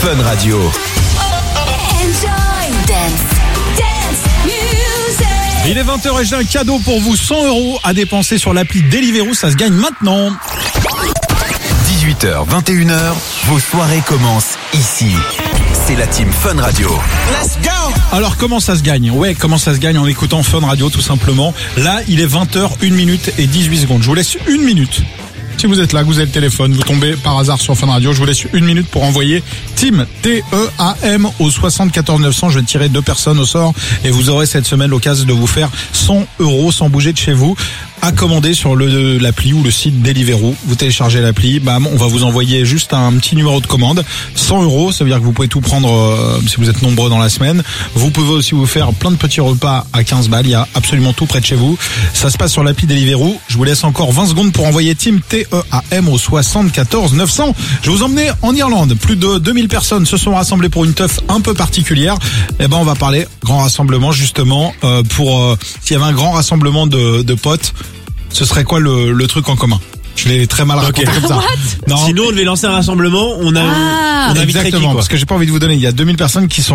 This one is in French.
Fun Radio. Enjoy dance music. Il est 20h et j'ai un cadeau pour vous, 100 € à dépenser sur l'appli Deliveroo, ça se gagne maintenant. 18h, 21h, vos soirées commencent ici. C'est la team Fun Radio. Let's go! Alors comment ça se gagne? Ouais, comment ça se gagne en écoutant Fun Radio tout simplement. Là, il est 20h, 1 minute et 18 secondes. Je vous laisse 1 minute. Si vous êtes là, que vous avez le téléphone, vous tombez par hasard sur Fun Radio, je vous laisse 1 minute pour envoyer TEAM, T-E-A-M au 74 900. Je vais tirer 2 personnes au sort et vous aurez cette semaine l'occasion de vous faire 100 € sans bouger de chez vous. À commander sur l'appli ou le site Deliveroo. Vous téléchargez l'appli, bam, on va vous envoyer juste un petit numéro de commande. 100 €, ça veut dire que vous pouvez tout prendre si vous êtes nombreux dans la semaine. Vous pouvez aussi vous faire plein de petits repas à 15 balles. Il y a absolument tout près de chez vous. Ça se passe sur l'appli Deliveroo. Je vous laisse encore 20 secondes pour envoyer TEAM, T-E-A-M au 74 900. Je vais vous emmener en Irlande. Plus de 2000 personnes se sont rassemblées pour une teuf un peu particulière. Eh ben, on va parler grand rassemblement justement pour s'il y avait un grand rassemblement de potes. Ce serait quoi le truc en commun? Je l'ai très mal raconté comme ça. Non. Sinon, on devait lancer un rassemblement, on inviterait qui, exactement, quoi. parce que j'ai pas envie de vous donner. Il y a 2000 personnes qui sont